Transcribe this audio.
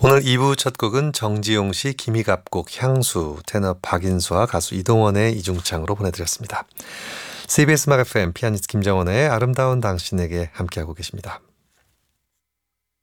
오늘 2부 첫 곡은 정지용 씨, 김희갑곡 향수, 테너 박인수와 가수 이동원의 이중창으로 보내드렸습니다. CBS 음악 FM 피아니스트 김정원의 아름다운 당신에게 함께하고 계십니다.